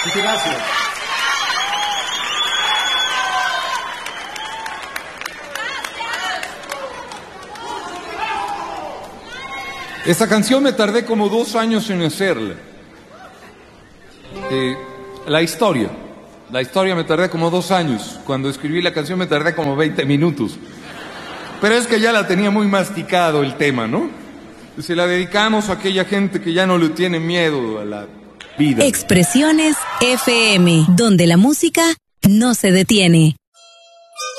Muchas gracias. Esta canción me tardé como 2 años en hacerla. La historia me tardé como 2 años. Cuando escribí la canción me tardé como 20 minutos. Pero es que ya la tenía muy masticado el tema, ¿no? Se la dedicamos a aquella gente que ya no le tiene miedo a la vida. Expresiones FM, donde la música no se detiene.